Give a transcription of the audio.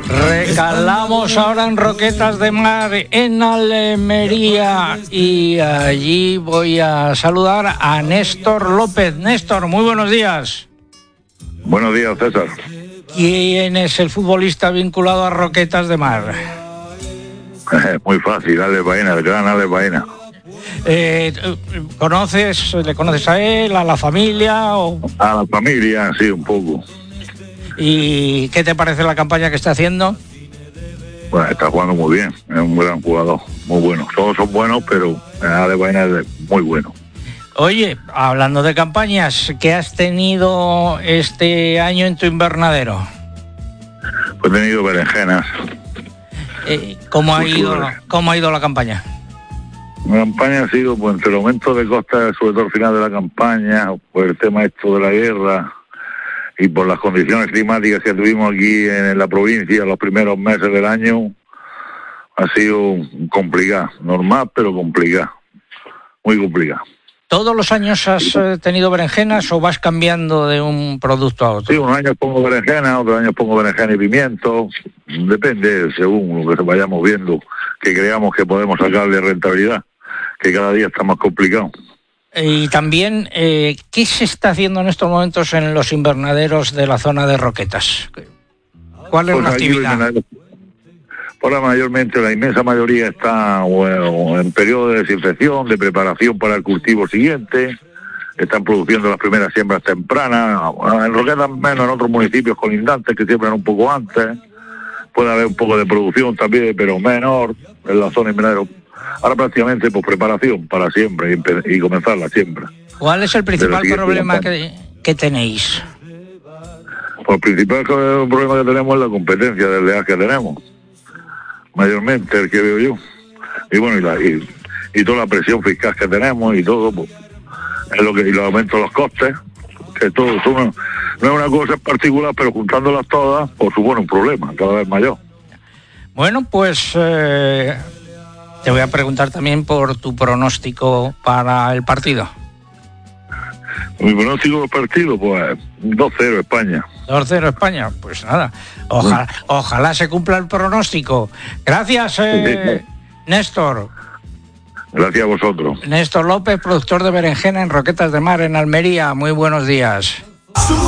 Recalamos ahora en Roquetas de Mar, en Almería, y allí voy a saludar a Néstor López. Néstor, muy buenos días. Buenos días, César. ¿Quién es el futbolista vinculado a Roquetas de Mar? Muy fácil, Alex Baena, el gran Alex Baena. ¿Le conoces a él, a la familia? A la familia, sí, un poco. ¿Y qué te parece la campaña que está haciendo? Bueno, está jugando muy bien, es un gran jugador, muy bueno. Todos son buenos, pero Alex Baena es muy bueno. Oye, hablando de campañas, ¿qué has tenido este año en tu invernadero? Pues he tenido berenjenas. ¿Cómo ha ido la campaña? La campaña ha sido, pues, entre el aumento de costas, sobre todo al final de la campaña, por el tema esto de la guerra y por las condiciones climáticas que tuvimos aquí en la provincia los primeros meses del año, ha sido complicado, normal pero complicado, muy complicado. ¿Todos los años has tenido berenjenas o vas cambiando de un producto a otro? Sí, unos años pongo berenjena, otros años pongo berenjena y pimiento, depende según lo que vayamos viendo, que creamos que podemos sacarle rentabilidad, que cada día está más complicado. Y también, ¿qué se está haciendo en estos momentos en los invernaderos de la zona de Roquetas? ¿Cuál es la actividad? Pues mayormente, la inmensa mayoría está en periodo de desinfección, de preparación para el cultivo siguiente, están produciendo las primeras siembras tempranas, en Roquetas menos, en otros municipios colindantes que siembran un poco antes, puede haber un poco de producción también, pero menor en la zona invernadero. Ahora prácticamente pues preparación para siembra y comenzar la siembra. ¿Cuál es el principal problema que tenéis? Pues el principal problema que tenemos es la competencia del leal que tenemos, mayormente el que veo yo. Y bueno, y toda la presión fiscal que tenemos y todo, pues, es lo que, y los aumentos de los costes, que todo no es una cosa en particular, pero juntándolas todas, pues supone un problema cada vez mayor. Bueno, pues te voy a preguntar también por tu pronóstico para el partido. Mi pronóstico del partido, pues 2-0 España. 2-0 España, pues nada, ojalá se cumpla el pronóstico. Gracias, Néstor. Gracias a vosotros. Néstor López, productor de berenjena en Roquetas de Mar, en Almería. Muy buenos días.